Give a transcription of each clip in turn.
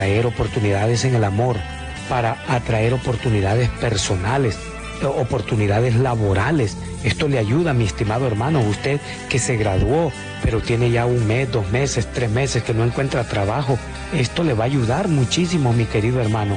atraer oportunidades en el amor, para atraer oportunidades personales, oportunidades laborales. Esto le ayuda, mi estimado hermano, usted que se graduó, pero tiene ya 1 mes, 2 meses, 3 meses que no encuentra trabajo. Esto le va a ayudar muchísimo, mi querido hermano.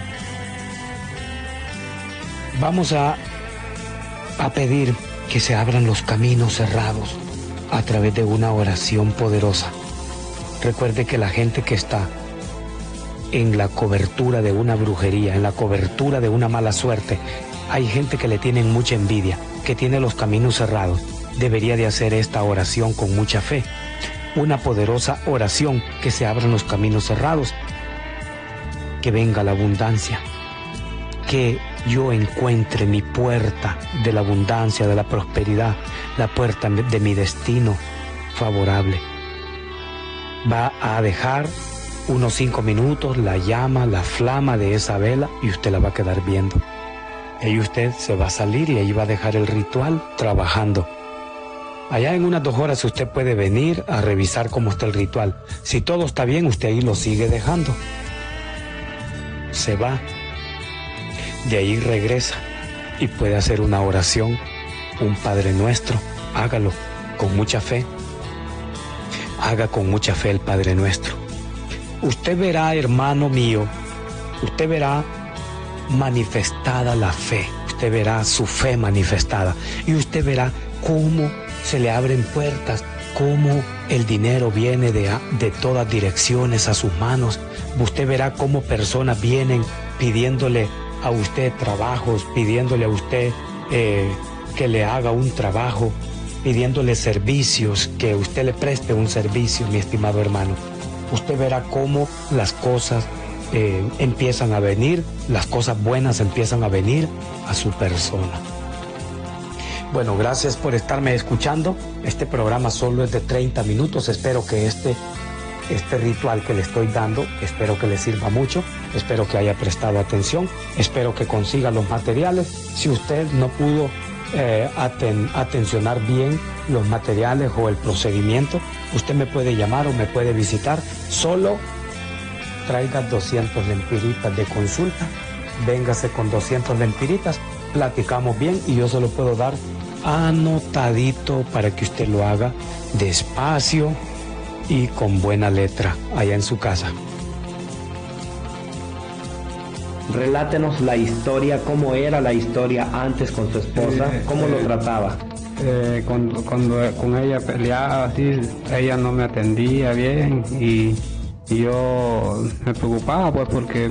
Vamos a pedir que se abran los caminos cerrados a través de una oración poderosa. Recuerde que la gente que está en la cobertura de una brujería, en la cobertura de una mala suerte, hay gente que le tienen mucha envidia, que tiene los caminos cerrados. Debería de hacer esta oración con mucha fe. Una poderosa oración, que se abran los caminos cerrados, que venga la abundancia, que yo encuentre mi puerta de la abundancia, de la prosperidad, la puerta de mi destino favorable. Va a dejar unos 5 minutos la llama, la flama de esa vela, y usted la va a quedar viendo. Y usted se va a salir y ahí va a dejar el ritual trabajando. Allá en unas 2 horas usted puede venir a revisar cómo está el ritual. Si todo está bien, usted ahí lo sigue dejando. Se va. De ahí regresa y puede hacer una oración, un Padre Nuestro. Hágalo con mucha fe. Haga con mucha fe el Padre Nuestro. Usted verá, hermano mío, usted verá manifestada la fe. Usted verá su fe manifestada. Y usted verá cómo se le abren puertas, cómo el dinero viene de todas direcciones a sus manos. Usted verá cómo personas vienen pidiéndole a usted trabajos, pidiéndole a usted que le haga un trabajo, pidiéndole servicios, que usted le preste un servicio, mi estimado hermano. Usted verá cómo las cosas empiezan a venir, las cosas buenas empiezan a venir a su persona. Bueno, gracias por estarme escuchando. Este programa solo es de 30 minutos. Espero que este ritual que le estoy dando, espero que le sirva mucho. Espero que haya prestado atención. Espero que consiga los materiales. Si usted no pudo atencionar bien los materiales o el procedimiento, usted me puede llamar o me puede visitar. Solo traiga 200 lempiritas de consulta. Véngase con 200 lempiritas. Platicamos bien y yo se lo puedo dar anotadito para que usted lo haga despacio y con buena letra allá en su casa. Relátenos la historia, cómo era la historia antes con su esposa, cómo lo trataba. Cuando con ella peleaba así, ella no me atendía bien y yo me preocupaba pues porque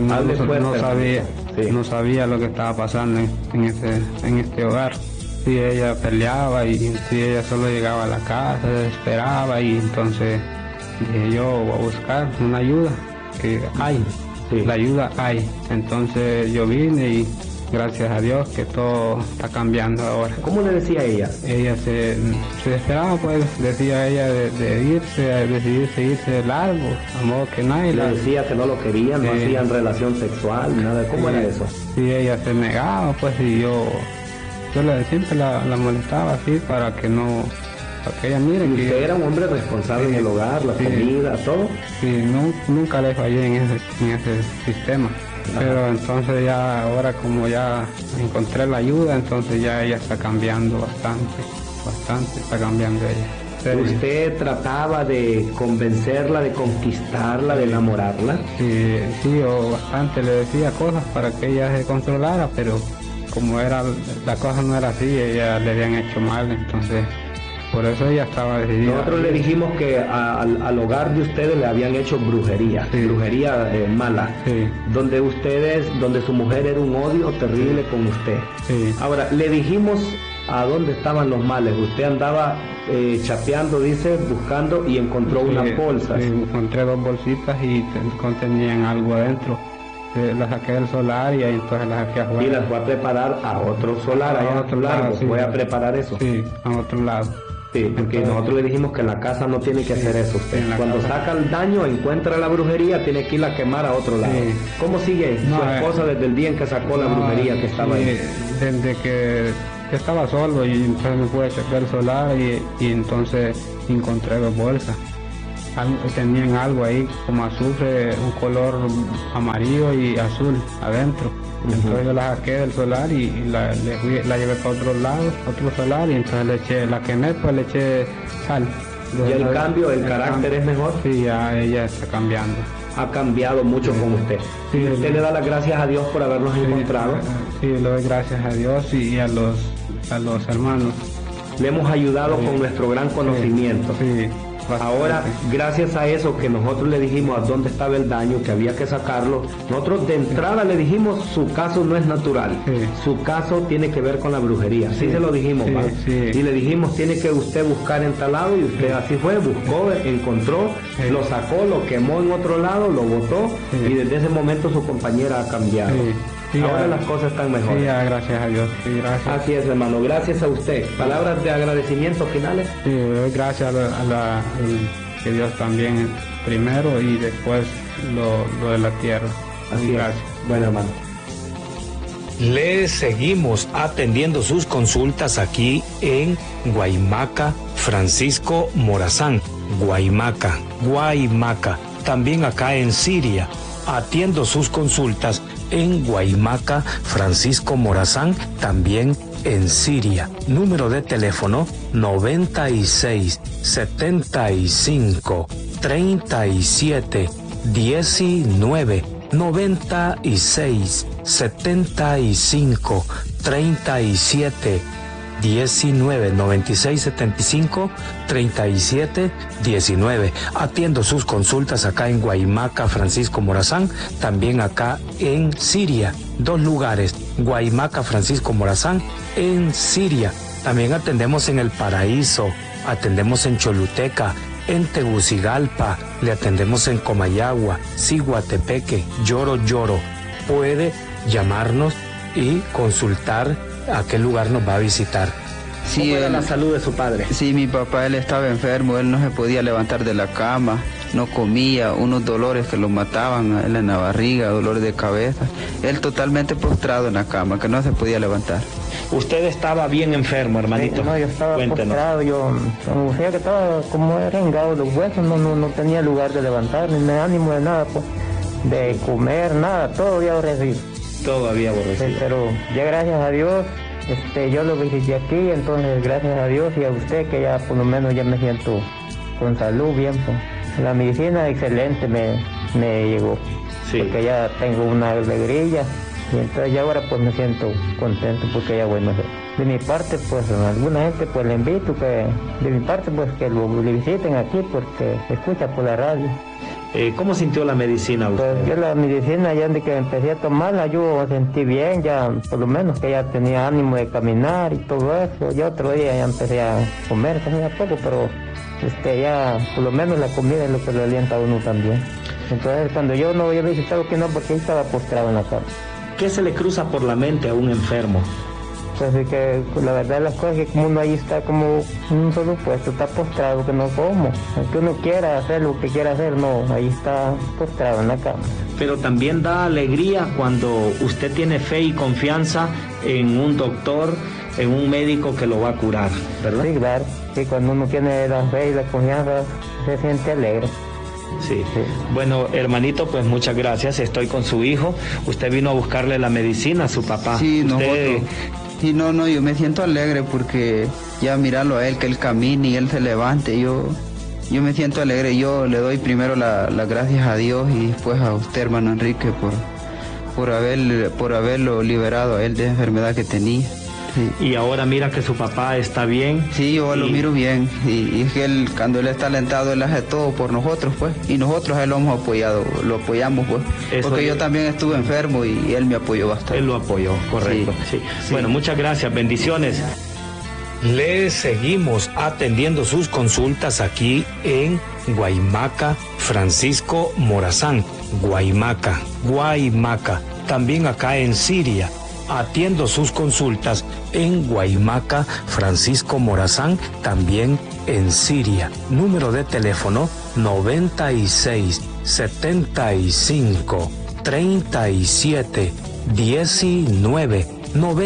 no sabía lo que estaba pasando en este hogar. Si ella peleaba y si ella solo llegaba a la casa, se desesperaba, y entonces dije yo voy a buscar una ayuda, que hay, la ayuda hay. Entonces yo vine y gracias a Dios que todo está cambiando ahora. ¿Cómo le decía ella? Ella se desesperaba, pues decía ella de decidirse irse de largo, a modo que nadie le decía que no lo querían, no hacían relación sexual, nada. ¿Cómo era eso? Sí, ella se negaba, pues, y yo siempre la molestaba así para que ella mire. ¿Y usted era un hombre responsable en el hogar, la comida, todo? Sí, nunca le fallé en ese sistema. Ajá. Pero entonces ya ahora, como ya encontré la ayuda, entonces ya ella está cambiando bastante está cambiando ella. ¿Usted trataba de convencerla, de conquistarla, de enamorarla? Sí, yo bastante le decía cosas para que ella se controlara, pero como la cosa no era así, ella le habían hecho mal, entonces por eso ella estaba decidida. Nosotros le dijimos que al hogar de ustedes le habían hecho brujería, brujería mala, donde su mujer era un odio terrible con usted. Sí. Ahora, le dijimos a dónde estaban los males. Usted andaba chapeando, dice, buscando, y encontró unas bolsas. Sí, encontré 2 bolsitas y contenían algo adentro. Las saqué del solar y ahí entonces las saqué afuera. Y las voy a preparar a otro solar, allá a otro lado. Voy a preparar eso. Sí, a otro lado. Sí, porque nosotros le dijimos que en la casa no tiene que hacer eso usted. Cuando saca el daño, encuentra la brujería, tiene que ir a quemar a otro lado. ¿Cómo sigue su esposa desde el día en que sacó la brujería que estaba ahí? Desde que estaba solo, y entonces me pude checar el solar y entonces encontré 2 bolsas. tenían algo ahí como azufre, un color amarillo y azul adentro. Entonces yo la saqué del solar y la llevé para otro lado, otro solar, y entonces le eché, la quemé, pues le eché sal. ¿Y el cambio, el carácter es mejor? Sí, ya ella está cambiando. Ha cambiado mucho con usted. Sí, usted le da las gracias a Dios por habernos encontrado. Sí, le doy gracias a Dios y a los hermanos. Le hemos ayudado con nuestro gran conocimiento. Sí. Ahora, gracias a eso que nosotros le dijimos a dónde estaba el daño, que había que sacarlo, nosotros de entrada le dijimos, su caso no es natural, su caso tiene que ver con la brujería, así se lo dijimos, y le dijimos, tiene que usted buscar en tal lado, y usted así fue, buscó, encontró, lo sacó, lo quemó en otro lado, lo botó, y desde ese momento su compañera ha cambiado. Sí, ahora las cosas están mejor. Sí, gracias a Dios. Sí, gracias. Así es, hermano. Gracias a usted. ¿Palabras de agradecimiento finales? Sí, gracias a que Dios también primero y después lo de la tierra. Así gracias. Bueno, hermano. Le seguimos atendiendo sus consultas aquí en Guaymaca, Francisco Morazán. Guaymaca. También acá en Siria. Atiendo sus consultas en Guaymaca, Francisco Morazán, también en Siria. Número de teléfono 96 75 37 19 96 75 37 19 96 75 37 19. Atiendo sus consultas acá en Guaymaca, Francisco Morazán, también acá en Siria. 2 lugares, Guaymaca, Francisco Morazán, en Siria. También atendemos en El Paraíso, atendemos en Choluteca, en Tegucigalpa, le atendemos en Comayagua, Ciguatepeque, Lloro. Puede llamarnos y consultar a qué lugar nos va a visitar. Sí, ¿cómo era la salud de su padre? Sí, mi papá, él estaba enfermo, él no se podía levantar de la cama, no comía, unos dolores que lo mataban él en la barriga, dolores de cabeza. Él totalmente postrado en la cama, que no se podía levantar. ¿Usted estaba bien enfermo, hermanito? No, yo estaba postrado, o sea que estaba como arengado los huesos, no tenía lugar de levantar, ni ánimo de nada, pues, de comer, nada, todo había aborrecido. Todo había aborrecido. Sí, pero ya gracias a Dios, yo lo visité aquí, entonces gracias a Dios y a usted que ya por lo menos ya me siento con salud bien, pues. La medicina excelente me llegó, sí. Porque ya tengo una alegría y entonces ya ahora pues me siento contento porque ya voy mejor. De mi parte pues a alguna gente pues le invito que de mi parte pues que lo visiten aquí porque escucha por la radio. ¿Cómo sintió la medicina usted? Pues yo la medicina ya de que empecé a tomarla yo sentí bien, ya por lo menos que ya tenía ánimo de caminar y todo eso. Ya otro día ya empecé a comer, comía poco, pero ya por lo menos la comida es lo que le alienta a uno también. Entonces cuando yo no había visitado que no, porque ahí estaba postrado en la cama. ¿Qué se le cruza por la mente a un enfermo? Pues que la verdad las cosas que como uno ahí está como un solo puesto, está postrado, que no como. Aunque uno quiera hacer lo que quiera hacer, no, ahí está postrado en la cama. Pero también da alegría cuando usted tiene fe y confianza en un doctor, en un médico que lo va a curar, ¿verdad? Sí, claro, sí, cuando uno tiene la fe y la confianza se siente alegre. Sí. Bueno, hermanito, pues muchas gracias. Estoy con su hijo. Usted vino a buscarle la medicina a su papá. Sí, Sí, no, yo me siento alegre porque ya mirarlo a él, que él camine y él se levante, yo me siento alegre. Yo le doy primero las gracias a Dios y después a usted, hermano Enrique, por haberlo liberado a él de la enfermedad que tenía. Sí. Y ahora mira que su papá está bien. Sí, yo lo miro bien. Y es que él, cuando él está alentado, él hace todo por nosotros, pues. Y nosotros a él lo hemos apoyado, lo apoyamos, pues. Porque yo también estuve enfermo y él me apoyó bastante. Él lo apoyó, correcto. Sí. Bueno, muchas gracias, bendiciones. Le seguimos atendiendo sus consultas aquí en Guaymaca, Francisco Morazán. Guaymaca. También acá en Siria. Atiendo sus consultas en Guaymaca, Francisco Morazán, también en Siria. Número de teléfono 96 75 37 19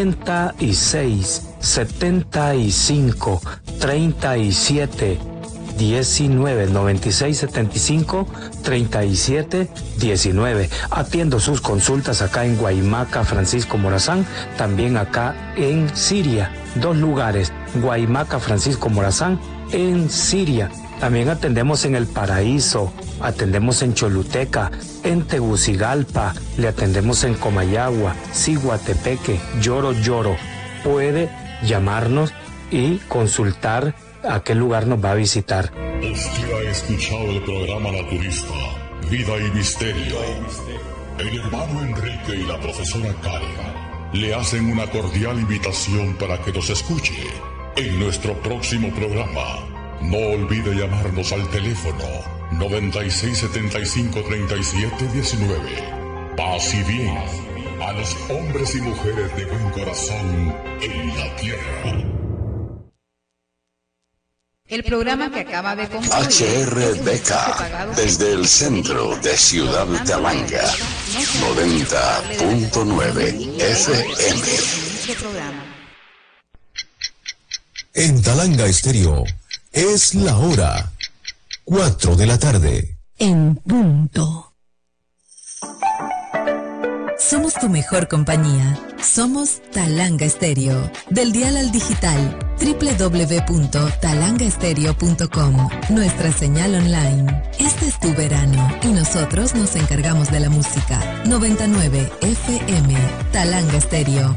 96 75 37 19 96 75 37 19. Atiendo sus consultas acá en Guaymaca, Francisco Morazán, también acá en Siria. 2 lugares, Guaymaca, Francisco Morazán, en Siria. También atendemos en El Paraíso, atendemos en Choluteca, en Tegucigalpa, le atendemos en Comayagua, Ciguatepeque, Lloro. Puede llamarnos y consultar a qué lugar nos va a visitar. Usted ha escuchado el programa naturista Vida y Misterio. El hermano Enrique y la profesora Karen le hacen una cordial invitación para que nos escuche en nuestro próximo programa. No olvide llamarnos al teléfono 9675-3719. Paz y bien a los hombres y mujeres de buen corazón en la tierra. El programa que acaba de concluir HRBK, desde el centro de Ciudad Talanga, 90.9 FM. En Talanga Estéreo es la hora 4 de la tarde. En punto. Somos tu mejor compañía. Somos Talanga Estéreo. Del dial al digital, www.talangaestereo.com. Nuestra señal online. Este es tu verano y nosotros nos encargamos de la música. 99 FM. Talanga Estéreo.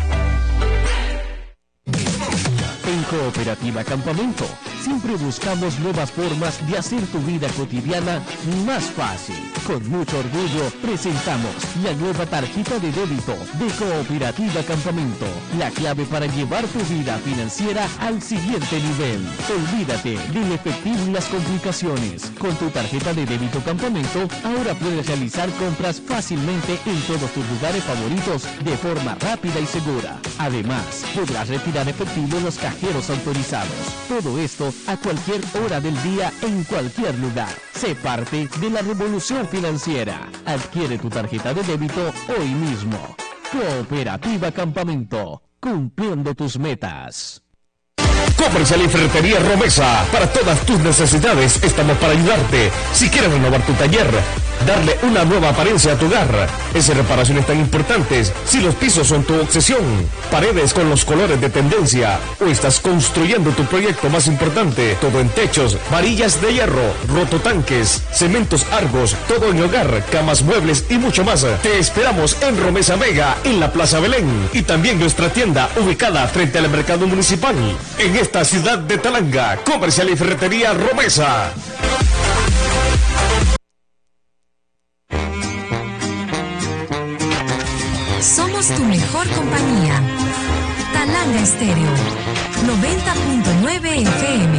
En Cooperativa Campamento, siempre buscamos nuevas formas de hacer tu vida cotidiana más fácil. Con mucho orgullo presentamos la nueva tarjeta de débito de Cooperativa Campamento, la clave para llevar tu vida financiera al siguiente nivel. Olvídate del efectivo y las complicaciones. Con tu tarjeta de débito Campamento, ahora puedes realizar compras fácilmente en todos tus lugares favoritos de forma rápida y segura. Además, podrás retirar efectivo en los cajeros autorizados. Todo esto a cualquier hora del día, en cualquier lugar. Sé parte de la revolución financiera. Adquiere tu tarjeta de débito hoy mismo. Cooperativa Campamento, cumpliendo tus metas. Comercial y Ferretería Romesa. Para todas tus necesidades estamos para ayudarte. Si quieres renovar tu taller, darle una nueva apariencia a tu hogar, esas reparaciones tan importantes, si los pisos son tu obsesión, paredes con los colores de tendencia, o estás construyendo tu proyecto más importante, todo en techos, varillas de hierro, rototanques, cementos Argos, todo en hogar, camas, muebles y mucho más. Te esperamos en Romesa Mega, en la Plaza Belén, y también nuestra tienda ubicada frente al mercado municipal, en esta ciudad de Talanga. Comercial y Ferretería Romesa. Somos tu mejor compañía. Talanga Estéreo 90.9 FM.